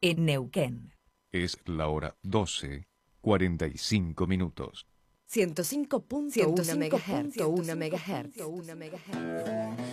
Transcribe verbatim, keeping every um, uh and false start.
en Neuquén. Es la hora doce, cuarenta y cinco minutos. ciento cinco punto uno megahertz.